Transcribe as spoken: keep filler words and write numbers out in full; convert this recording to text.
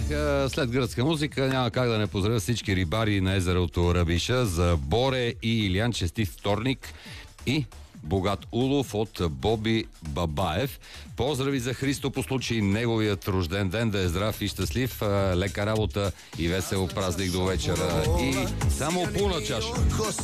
след гръцка музика няма как да не поздравя всички рибари на езерото Рабиша за Боре и Илиян. Честит вторник и богат улов от Боби Бабаев. Поздрави за Христо по случай неговият рожден ден. Да е здрав и щастлив. Лека работа и весел празник до вечера. И само пълна чаша.